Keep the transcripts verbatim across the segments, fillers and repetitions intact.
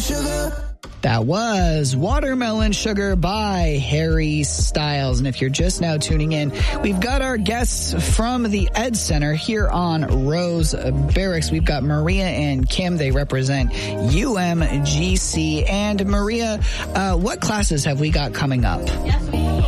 Sugar. That was Watermelon Sugar by Harry Styles. And if you're just now tuning in, we've got our guests from the Ed Center here on Rose Barracks. We've got Maria and Kim. They represent U M G C. And Maria, uh, what classes have we got coming up? Yes,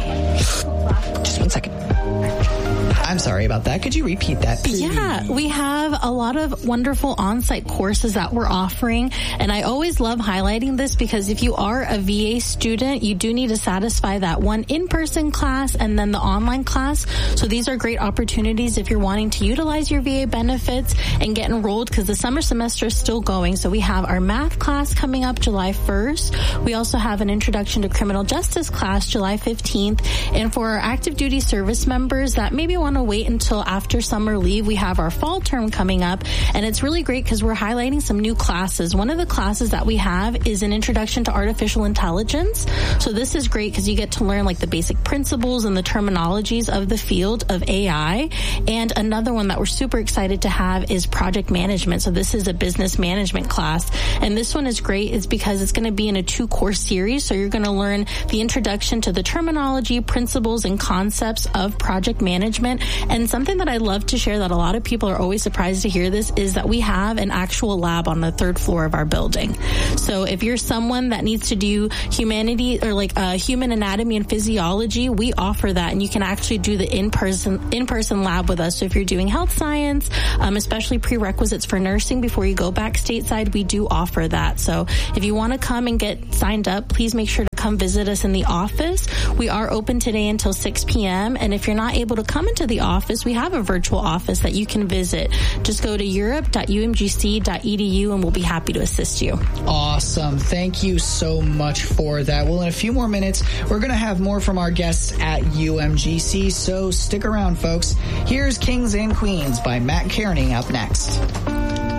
we Just one second. I'm sorry about that. Could you repeat that, please? Yeah, we have a lot of wonderful on-site courses that we're offering, and I always love highlighting this because if you are a V A student, you do need to satisfy that one in-person class and then the online class. So these are great opportunities if you're wanting to utilize your V A benefits and get enrolled because the summer semester is still going. So we have our math class coming up July first. We also have an introduction to criminal justice class July fifteenth. And for our active duty service members that maybe want to wait until after summer leave, we have our fall term coming up, and it's really great because we're highlighting some new classes. One of the classes that we have is an introduction to artificial intelligence. So this is great because you get to learn like the basic principles and the terminologies of the field of A I. And another one that we're super excited to have is project management. So this is a business management class, and this one is great is because it's going to be in a two course series. So you're going to learn the introduction to the terminology, principles, and concepts of project management. And something that I love to share that a lot of people are always surprised to hear this is that we have an actual lab on the third floor of our building. So if you're someone that needs to do humanity or like uh, human anatomy and physiology, we offer that, and you can actually do the in-person in-person lab with us. So if you're doing health science, um, especially prerequisites for nursing before you go back stateside, we do offer that. So if you want to come and get signed up, please make sure to come visit us in the office. We are open today until six p.m. And if you're not able to come into the office, we have a virtual office that you can visit. Just go to europe dot u m g c dot e d u and we'll be happy to assist you. Awesome. Thank you so much for that. Well, in a few more minutes, we're going to have more from our guests at U M G C, so stick around, folks. Here's Kings and Queens by Matt Kearney up next.